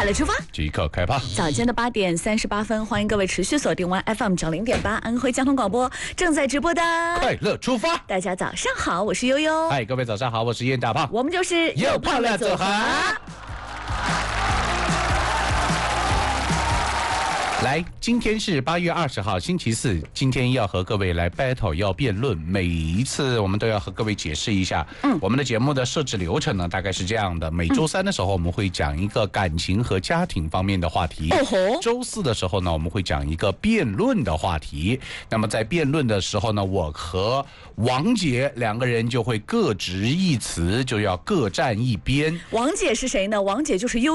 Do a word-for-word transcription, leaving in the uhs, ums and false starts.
快乐出发， 即刻开趴。 早间的八点三十八分，欢迎各位持续锁定完 F M 九零点八安徽交通广播正在直播的快乐出发。 大家早上好，我是悠悠。 嗨，各位早上好，我是燕大胖， 我们就是又胖了组合。来，今天是八月二十号，星期四。今天要和各位来 battle， 要辩论。每一次我们都要和各位解释一下，嗯，我们的节目的设置流程呢，大概是这样的：每周三的时候，我们会讲一个感情和家庭方面的话题； 哦、 周四的时候呢，我们会讲一个辩论的话题。那么在辩论的时候呢，我和王姐两个人就会各执一词，就要各站一边。 王姐是谁呢？王姐就是悠。